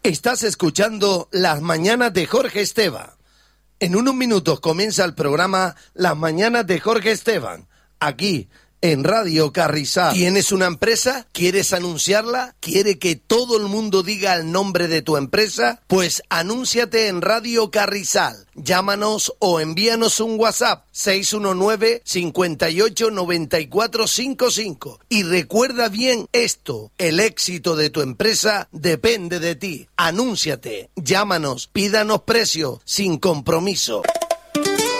Estás escuchando Las Mañanas de Jorge Esteban. En unos minutos comienza el programa Las Mañanas de Jorge Esteban, aquí en Radio Carrizal. ¿Tienes una empresa? ¿Quieres anunciarla? ¿Quiere que todo el mundo diga el nombre de tu empresa? Pues anúnciate en Radio Carrizal. Llámanos o envíanos un WhatsApp 619-589455. Y recuerda bien esto, el éxito de tu empresa depende de ti. Anúnciate, llámanos, pídanos precio sin compromiso.